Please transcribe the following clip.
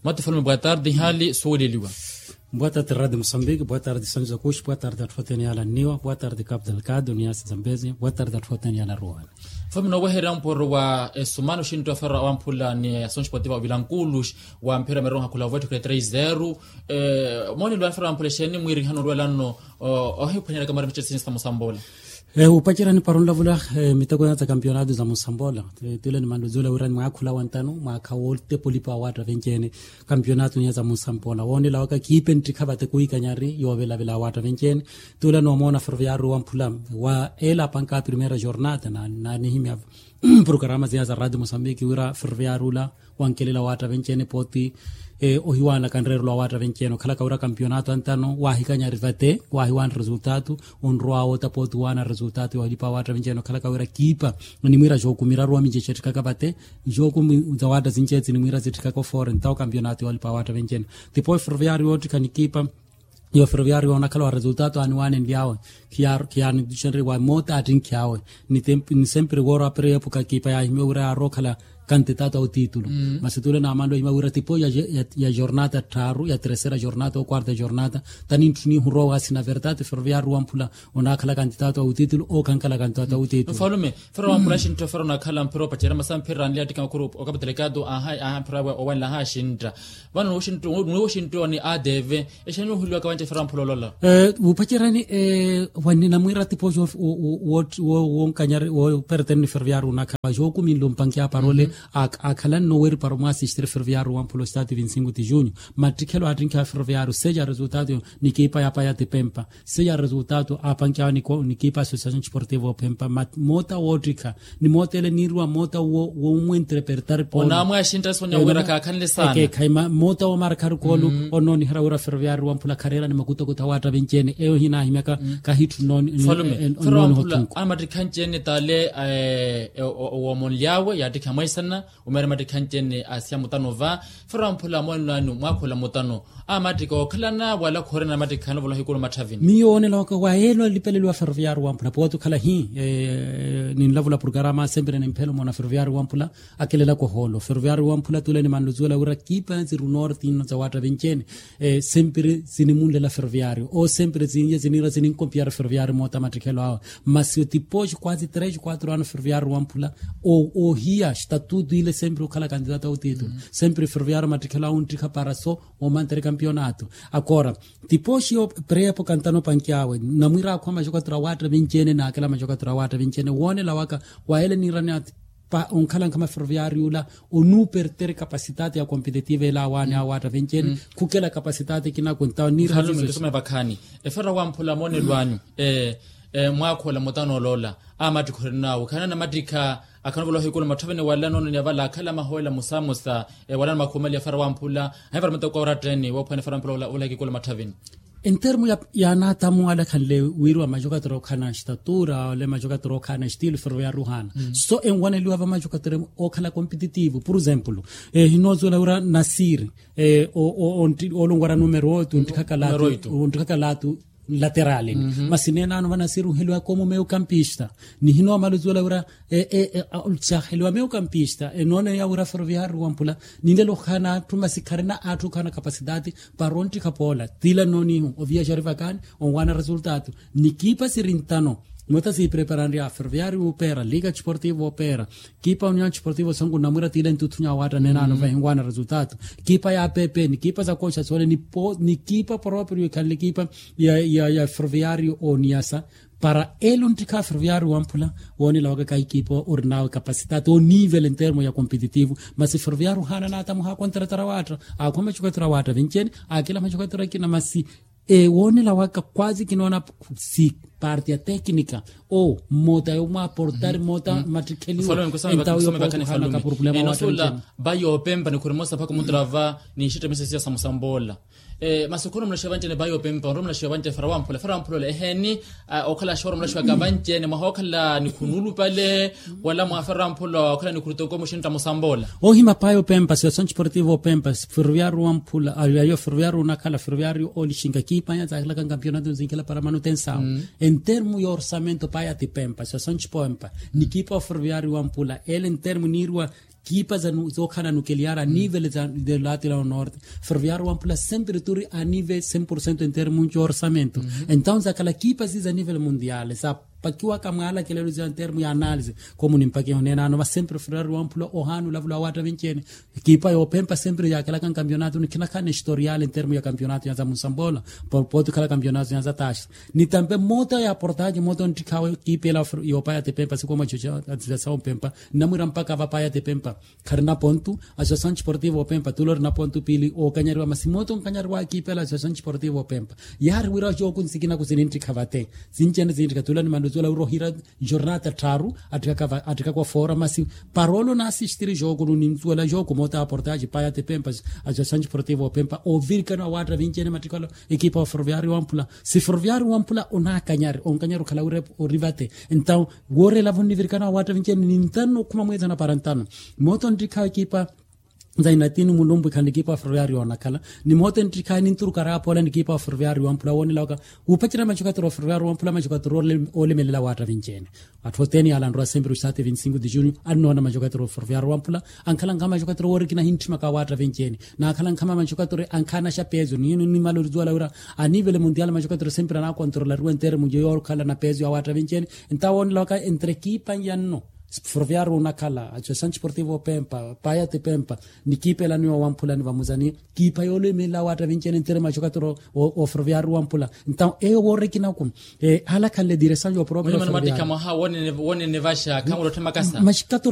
Muito falme boa tarde, hali soliliwa. Boa tarde, Rádio Moçambique. Boa tarde, São José Cuxo. Boa tarde, Atfoteniala Niwa. Boa tarde, Cabo Delgado, Nias Zambezi. Boa tarde, Atfoteniala Ruana. Fami no wehera mporo wa sumano shinto afara wa mpula ni Sonch Sportiva Bilankulush wa mpira meronga kula vote kwa 3-0. Moni lo afara mpula sheni mwiri hano rwelano ohipanyala kamara mchesi nsta Mosambola. Upachira ni parunda vula mitako ya campeonato za Mosambola. Tule ni mandozula urani mwakula wantano mwaka wote polipa wata venkene campeonato ni za Mosambola. Woni la waka kipe ntikabate kuika nyari yovela vela wata venkene. Tule no mona ferviaru wa mpula wa ela panka primera jornada na nihimia programa za Radio Moçambique ura ferviaru la wankelela wata venkene poti ohiwana kanrero la wata venkeno kala kaura campeonato antano wahikanya rivate wahiwan resultado onroa ota potu wana resultado walipa wata venkeno kala kaura kipa ni mwira joku miraro wa mijeche kakabate joku zawada zinchezi ni mwira zitikako foreign tao campeonato walipa wata venkeno tipo ferroviario otika ni kipa yo ferroviario ona kala resultado anwane ndiawe kiar dichenri wa mota atin kiawe ni sempre wora pre epoca kipa ya himeura arokala candidato ao título. Mas se tu na mando ima ura tipo ya jornada taru ya terceira jornada ou quarta jornada tani tuni huro assim na verdade ferroviário Wampula ona kala candidato ao título ou kankala candidato ao título. Falume ferro Wampula shinto ferro na kala mpiro patera masampira nlia tika kuru okapo delegado aha prawa o wala ha shintra. Bano Washington ni ADV eshanu hulwa kawanje ferro Wampula lola. Upachira ni wani na mwira tipo wo kanyare wo perteni ferroviário na kala joku min lompankia parole akalan no wer para uma assistir ferroviário Wampula estado 25 de junho matricelo atrinca ferroviário seja resultado ni equipa ya paya de Pempa seja resultado a pankia ni equipa associação esportiva Pempa mota otrika ni mota ele nirwa mota wo interpretar por ona mo ashinta sonya wera ka kanle sana kaima mota o marcar kolu ono ni hara ferroviário Wampula carreira ni makuto kutawata venkene eo hina himeka ka hitu non Wampula amatrikanjene tale o monliawe ya dikamaisa umere madikantene asia mutanova Wampula monlanu mwakola mutano amadiko khalana wala khorena madikano vola hikolo mathavini mione lokho wayelo lipelelwa ferroviário Wampula poto khala hi ni lavula programa sempre ne mpelo mona ferroviário Wampula akelela ko holo ferroviário Wampula tuleni manduzula ura kipa ziru north ino za wata venkene sempre zinimunle la ferroviário o sempre zinira zinin compiare ferroviário mota matricelo mas tipo quase 3-4 anos ferroviário Wampula o hia está tudo ele sempre o kala candidato ao título sempre ferroviário matricelo untica para só o manter campeonato agora depois eu prepo cantando pankiawe na mwira kwa majoka trawata venkene na akela majoka trawata venkene wone la waka wa ele nirani pa kala kama ferroviário la onu perder capacidade ya competitiva la wane awata venkene kukela capacidade kina kunta nirani kusema bakani ferro Wampula mone lwanu mwakhola mutano lola amadikhorenawo kana na madika akanvolo hikolo mathavene wala nono ni avala khala mahoela musamusa wala makhomeli ya ferro Wampula haivara mtoko ora treni wophane ferro Wampula ola hikolo mathavene en termo ya nata muala kanle wiru majoka tro kana statura le majoka tro kana estilo ferroviário hana so en wana liwa majoka tro o kala competitivo por exemplo hinozo la ura Nasir o longwara numero 8 untikakala laterale mas nena no Nasir helwa como meio campista ni hino maluzula ura helwa meio campista nona ya ura ferroviário Wampula nindelo khana tumasikarena atu kana capacidade paronti kapola tila noni o viajar vacan on wana resultado ni kipa sirintano mota si preparando a ferroviário opera liga esportiva opera kipa união esportiva sangu namura tila ntutunya wata nena no vai wana resultado kipa ya app ni kipa za coach sole ni kipa próprio kan kipa ya ferroviário o niasa para ele untika ferroviário Wampula woni lawaga kai kipo ornao capacidade o nível em termo ya competitivo mas ferroviário hana nata muha contra tarawata akoma chuka tarawata venkene akila machuka tarakina masi woni lawaka quase que não si parte técnica ou mota uma portar mota matriceli então eu bakana problema no sola bayo Pempa ni kurimosa paka mutrava ni shita mesesi ya Mosambola masukuru mlashavanje ne bayo Pempa ro mlashavanje ferro Wampula eheni okala shoro mlashwagavanje ne mahokala ni kunulu pale wala mwa ferro Wampula okala ni kurutoko mushinta Mosambola hima bayo Pempa associação esportiva Pempa ferroviário Wampula ayo ferroviário na kala ferroviário olishinga kipa ya zakla campeonato zinkela para manutenção em termo de orçamento para a Pempa associação Pempa ni kipa ferroviário Wampula ele em termo nirwa kipa zo kana nukeliara nível de lateral norte Ferroviário ampla sempre turi a nível 100% em termos de orçamento. Então aquela kipa ziza a nível mundial, sabe? Pakiwa kamala kile luzi en termo ya análise como nimpake honena no sempre Ferroviário ampla ohanu lavula wata vincene kipa yo pempa sempre ya kala kan campeonato ni kina kan historial em termo ya campeonato ya Moçambola por kala campeonato ya taxa ni tambe mota ya portage mota ntikawe kipa la yo pa ya te pempa como chucha atização pempa namura mpaka va pa ya te pempa karna pontu Associação Desportiva Pempa tulor na pontu pili o kanyarwa masimoto kanyarwa kipa la Associação Desportiva Pempa yar wira jo kun sikina kusininti kavate zinchene zintika tulani zola urohira jornada taru atika kwa fora masi parolo na assistir jogo no nimzuela jogo mota aportagem paia te Pempas Associação Desportiva Pempa ouvir kana watra vincene matricolo equipa Ferroviário ampla se Ferroviário ampla ona kanyar on kanyaro kala o rivate então gore la vonni vir kana watra vincene nintano kuma mweza na parantano moto ndika equipa zainatini mulumbu kan equipa Ferroviário nakala ni moten trikani nturu kara pola ni equipa Ferroviário ampla woni lawka upachira machuka tro Ferroviário ampla machuka tro ole melela wata vincene atfoteni alandro sempre usate 25 de junho anno na machuka tro Ferroviário ampla ankala ngama machuka tro wori kina hintima ka wata vincene na akala ngama machuka tro ankana sha peso ni malo zuala ura a nível mundial machuka tro sempre na controlar o inter mundial kala na peso wata vincene entawon lawka entre equipa yanno Ferroviário nakala Associação Desportiva Pempa paia te Pempa ni kipe la niwa wampula ni vamuzani kipa yole mela wata vincene intere majokatoro o Ferroviário wampula então wore kinakum hala kan le direção yo proprio Ferroviário kama ha woni ne vasha kama lo temakasa